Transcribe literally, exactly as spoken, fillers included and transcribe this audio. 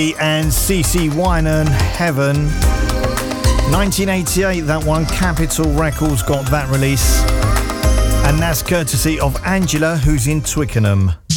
And CeCe Winans, Heaven. nineteen eighty-eight, that one. Capitol Records got that release. And that's courtesy of Angela, who's in Twickenham.